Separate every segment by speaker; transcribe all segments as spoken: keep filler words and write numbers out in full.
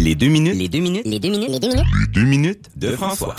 Speaker 1: Les deux minutes. Les deux minutes. Les deux minutes. Les deux minutes. Les deux minutes de François.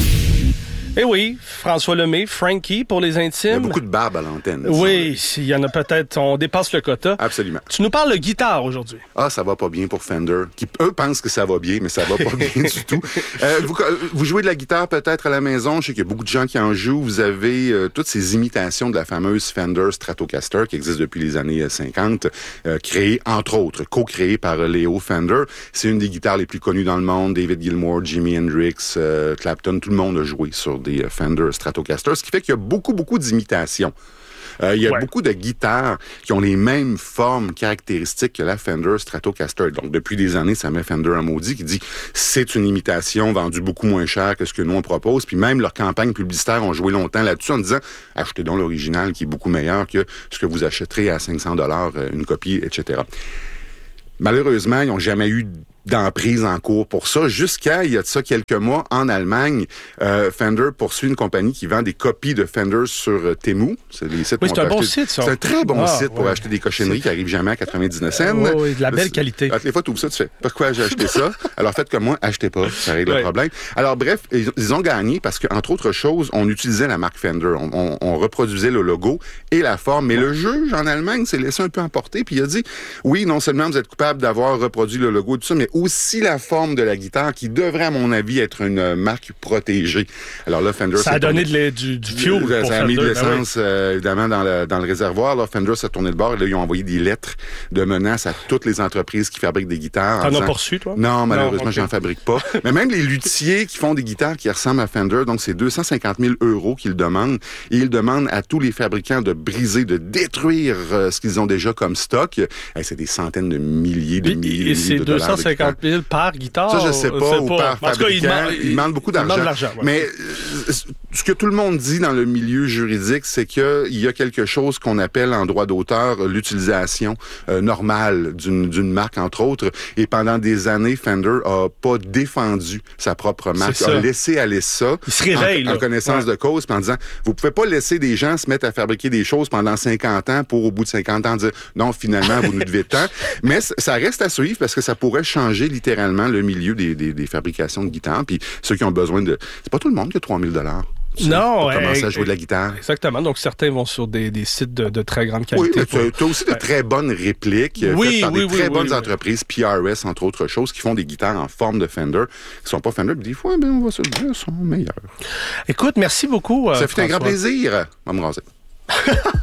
Speaker 2: Eh oui, François Lemay, Frankie pour les intimes.
Speaker 3: Il y a beaucoup de barbe à l'antenne.
Speaker 2: Oui, il y en a peut-être, on dépasse le quota.
Speaker 3: Absolument.
Speaker 2: Tu nous parles de guitare aujourd'hui.
Speaker 3: Ah, ça va pas bien pour Fender, qui eux pensent que ça va bien, mais ça va pas bien du tout. Euh, vous, vous jouez de la guitare peut-être à la maison, je sais qu'il y a beaucoup de gens qui en jouent. Vous avez euh, toutes ces imitations de la fameuse Fender Stratocaster qui existe depuis les années cinquante, euh, créée entre autres, co-créée par euh, Leo Fender. C'est une des guitares les plus connues dans le monde. David Gilmour, Jimi Hendrix, euh, Clapton, tout le monde a joué sur des Fender Stratocaster, ce qui fait qu'il y a beaucoup, beaucoup d'imitations. Euh, il y a ouais. beaucoup de guitares qui ont les mêmes formes caractéristiques que la Fender Stratocaster. Donc, depuis des années, ça met Fender en maudit qui dit c'est une imitation vendue beaucoup moins cher que ce que nous on propose. Puis même leurs campagnes publicitaires ont joué longtemps là-dessus en disant achetez donc l'original qui est beaucoup meilleur que ce que vous achèterez à cinq cents dollars une copie, et cetera. Malheureusement, ils n'ont jamais eu d'emprise en cours pour ça. Jusqu'à, il y a de ça quelques mois, en Allemagne, euh, Fender poursuit une compagnie qui vend des copies de Fender sur euh, Temu. C'est les sites
Speaker 2: oui, c'est un bon
Speaker 3: acheter...
Speaker 2: site, ça.
Speaker 3: C'est un très bon
Speaker 2: ah,
Speaker 3: site pour
Speaker 2: ouais.
Speaker 3: acheter des cochonneries qui arrivent jamais à quatre-vingt-dix-neuf cents.
Speaker 2: Euh, oui, de la belle qualité.
Speaker 3: Les fois, tu ouvres ça, tu fais « Pourquoi j'ai acheté ça? » Alors, faites comme moi, achetez pas. Ça règle ouais. le problème. Alors, bref, ils, ils ont gagné parce qu'entre autres choses, on utilisait la marque Fender. On, on, on reproduisait le logo et la forme. Mais ouais. le juge, en Allemagne, s'est laissé un peu emporter. Puis il a dit « Oui, non seulement vous êtes coupable d'avoir reproduit le logo et tout ça, mais aussi la forme de la guitare qui devrait, à mon avis, être une marque protégée. » Alors là, Fender...
Speaker 2: Ça a donné de du, du fuel pour
Speaker 3: Ça
Speaker 2: Fender,
Speaker 3: a mis de l'essence,
Speaker 2: ben oui.
Speaker 3: euh, évidemment, dans le, dans le réservoir. Là, Fender s'est tourné de bord et là, ils ont envoyé des lettres de menaces à toutes les entreprises qui fabriquent des guitares.
Speaker 2: T'en
Speaker 3: disant...
Speaker 2: as poursu, toi?
Speaker 3: Non, malheureusement,
Speaker 2: non, okay.
Speaker 3: j'en fabrique pas. Mais même les luthiers qui font des guitares qui ressemblent à Fender, donc c'est deux cent cinquante mille euros qu'ils demandent. Et ils demandent à tous les fabricants de briser, de détruire euh, ce qu'ils ont déjà comme stock. Hey, c'est des centaines de milliers de
Speaker 2: et,
Speaker 3: milliers,
Speaker 2: et
Speaker 3: de milliers de dollars.
Speaker 2: Et c'est deux cent cinquante mille par guitare?
Speaker 3: Ça, je sais pas. Ou
Speaker 2: pas.
Speaker 3: par fabricant.
Speaker 2: Il demande,
Speaker 3: il demande beaucoup d'argent.
Speaker 2: Demande l'argent ouais.
Speaker 3: Mais euh, ce que tout le monde dit dans le milieu juridique, c'est qu'il y a quelque chose qu'on appelle en droit d'auteur l'utilisation euh, normale d'une, d'une marque, entre autres. Et pendant des années, Fender a pas défendu sa propre marque, a laissé aller ça.
Speaker 2: Il se réveille,
Speaker 3: en, en connaissance ouais. de cause, en disant, vous pouvez pas laisser des gens se mettre à fabriquer des choses pendant cinquante ans pour, au bout de cinquante ans, dire, non, finalement, vous nous devez tant. Mais ça reste à suivre parce que ça pourrait changer littéralement le milieu des, des, des fabrications de guitares. Puis ceux qui ont besoin de... C'est pas tout le monde qui a trois mille dollars.
Speaker 2: Non,
Speaker 3: pour commencer
Speaker 2: euh,
Speaker 3: à jouer de la guitare.
Speaker 2: Exactement. Donc, certains vont sur des, des sites de, de très grande qualité.
Speaker 3: Oui, mais tu as aussi de très bonnes répliques
Speaker 2: oui,
Speaker 3: faites par
Speaker 2: oui,
Speaker 3: des
Speaker 2: oui,
Speaker 3: très
Speaker 2: oui,
Speaker 3: bonnes
Speaker 2: oui,
Speaker 3: entreprises, P R S, entre autres choses, qui font des guitares en forme de Fender, qui sont pas Fender, puis des fois, ben, on va se le dire, sont meilleurs.
Speaker 2: Écoute, merci beaucoup.
Speaker 3: Ça
Speaker 2: euh,
Speaker 3: fait un grand plaisir. On va me raser.